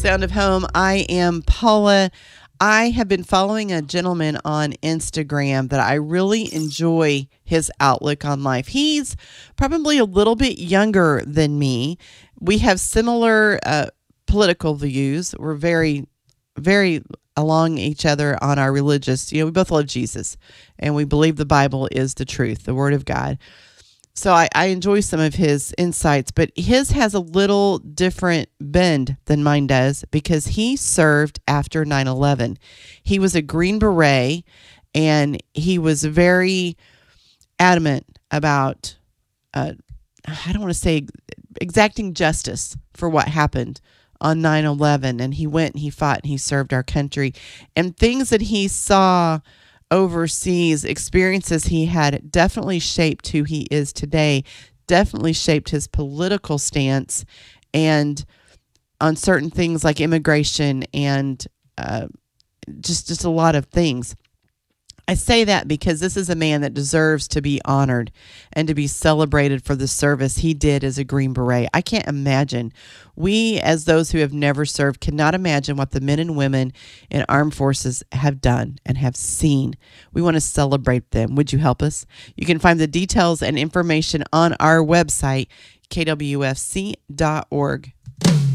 Sound of Home. I am Paula. I have been following a gentleman on Instagram that I really enjoy his outlook on life. He's probably a little bit younger than me. We have similar political views. We're very along each other on our religious. We both love Jesus, and we believe the Bible is the truth, the Word of God. So I enjoy some of his insights, but his has a little different bend than mine does because he served after 9/11. He was a Green Beret, and he was very adamant about, I don't want to say exacting justice for what happened on 9/11. And he went and he fought and he served our country. And things that he saw overseas, experiences he had, definitely shaped who he is today, definitely shaped his political stance and on certain things like immigration and just a lot of things. I say that because this is a man that deserves to be honored and to be celebrated for the service he did as a Green Beret. I can't imagine. We, as those who have never served, cannot imagine what the men and women in armed forces have done and have seen. We want to celebrate them. Would you help us? You can find the details and information on our website, kwfc.org.